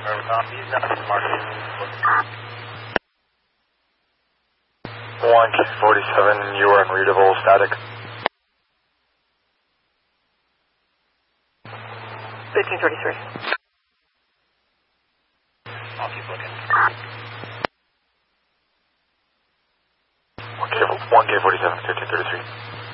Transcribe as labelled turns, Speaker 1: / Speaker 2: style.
Speaker 1: He's not marking.
Speaker 2: 1K47, you are unreadable, static.
Speaker 3: 1333.
Speaker 1: I'll keep looking.
Speaker 2: 1K47, 1333.